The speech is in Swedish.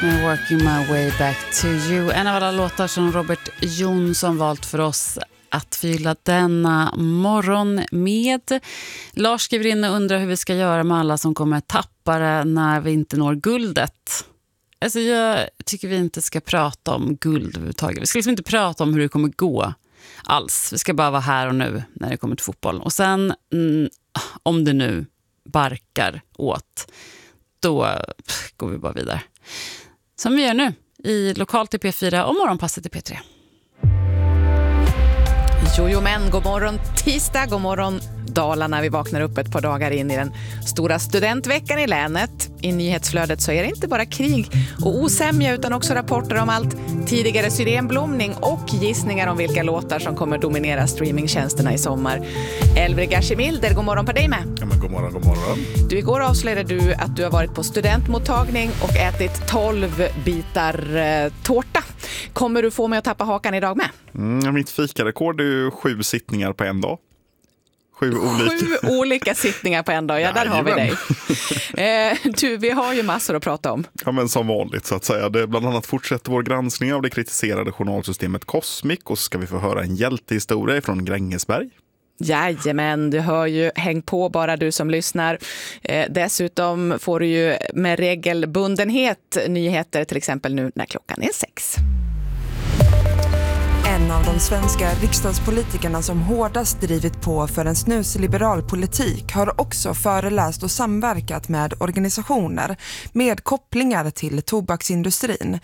Working my way back to you. En av alla låtar som Robert Jonsson valt för oss att fylla denna morgon med. Lars skriver in och undrar hur vi ska göra med alla som kommer tappa det när vi inte når guldet. Alltså jag tycker vi inte ska prata om guld överhuvudtaget. Vi ska liksom inte prata om hur det kommer gå alls. Vi ska bara vara här och nu när det kommer till fotboll. Och sen om det nu barkar åt, då går vi bara vidare. Som vi gör nu i lokalt i P4 och morgonpasset i P3. Jojo men, god morgon tisdag, god morgon Dalarna. Vi vaknar upp ett par dagar in i den stora studentveckan i länet. I nyhetsflödet så är det inte bara krig och osämja utan också rapporter om allt tidigare syrenblomning och gissningar om vilka låtar som kommer dominera streamingtjänsterna i sommar. Elvre Gashimilder, god morgon på dig med. Ja, men god morgon, god morgon. Du, igår avslöjade du att du har varit på studentmottagning och ätit 12 bitar tårta. Kommer du få mig att tappa hakan idag med? Mitt fikarekord är ju 7 sittningar på en dag. 7 olika sittningar på en dag, ja där har vi dig. Du, vi har ju massor att prata om. Ja, men som vanligt så att säga. Det bland annat fortsätter vår granskning av det kritiserade journalsystemet Cosmic och så ska vi få höra en hjältehistoria från Grängesberg. Jajamän, du hör ju, häng på bara du som lyssnar. Dessutom får du ju med regelbundenhet nyheter, till exempel nu när klockan är 6. En av de svenska riksdagspolitikerna som hårdast drivit på för en snusliberal politik har också föreläst och samverkat med organisationer med kopplingar till tobaksindustrin.